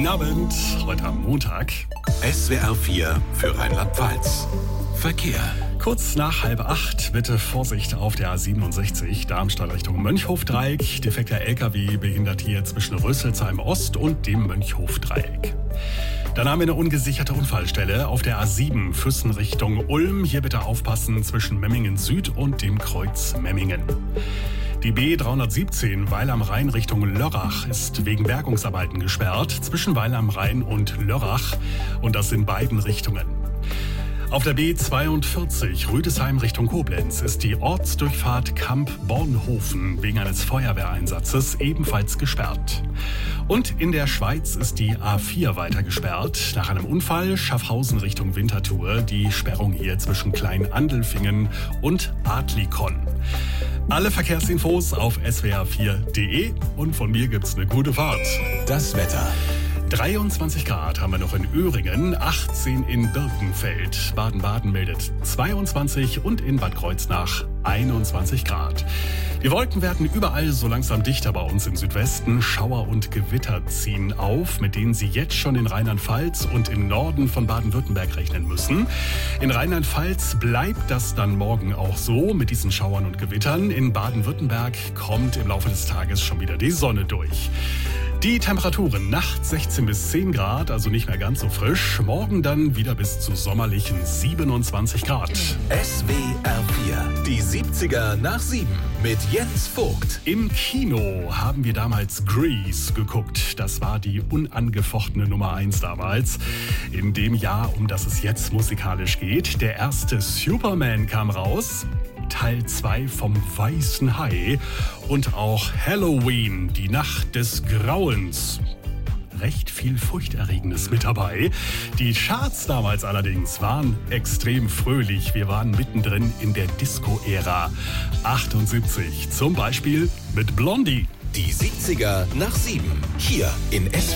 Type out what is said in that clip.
Abend, heute am Montag. SWR 4 für Rheinland-Pfalz. Verkehr. Kurz nach 7:30 bitte Vorsicht auf der A67, Darmstadt Richtung Mönchhofdreieck. Defekter LKW behindert hier zwischen Rüsselsheim Ost und dem Mönchhofdreieck. Dann haben wir eine ungesicherte Unfallstelle auf der A7 Füssen Richtung Ulm. Hier bitte aufpassen zwischen Memmingen Süd und dem Kreuz Memmingen. Die B317 Weil am Rhein Richtung Lörrach ist wegen Bergungsarbeiten gesperrt zwischen Weil am Rhein und Lörrach und das in beiden Richtungen. Auf der B42 Rüdesheim Richtung Koblenz ist die Ortsdurchfahrt Kamp-Bornhofen wegen eines Feuerwehreinsatzes ebenfalls gesperrt. Und in der Schweiz ist die A4 weiter gesperrt. Nach einem Unfall Schaffhausen Richtung Winterthur. Die Sperrung hier zwischen Klein-Andelfingen und Adlikon. Alle Verkehrsinfos auf swr4.de und von mir gibt's eine gute Fahrt. Das Wetter. 23 Grad haben wir noch in Öhringen, 18 in Birkenfeld. Baden-Baden meldet 22 und in Bad Kreuznach 21 Grad. Die Wolken werden überall so langsam dichter bei uns im Südwesten. Schauer und Gewitter ziehen auf, mit denen Sie jetzt schon in Rheinland-Pfalz und im Norden von Baden-Württemberg rechnen müssen. In Rheinland-Pfalz bleibt das dann morgen auch so mit diesen Schauern und Gewittern. In Baden-Württemberg kommt im Laufe des Tages schon wieder die Sonne durch. Die Temperaturen nachts 16 bis 10 Grad, also nicht mehr ganz so frisch. Morgen dann wieder bis zu sommerlichen 27 Grad. SWR 4, die 70er nach 7 mit Jens Vogt. Im Kino haben wir damals Grease geguckt. Das war die unangefochtene Nummer 1 damals. In dem Jahr, um das es jetzt musikalisch geht. Der erste Superman kam raus. Teil 2 vom Weißen Hai und auch Halloween, die Nacht des Grauens. Recht viel Furchterregendes mit dabei. Die Charts damals allerdings waren extrem fröhlich. Wir waren mittendrin in der Disco-Ära. 78 zum Beispiel mit Blondie. Die 70er nach 7, hier in SWR.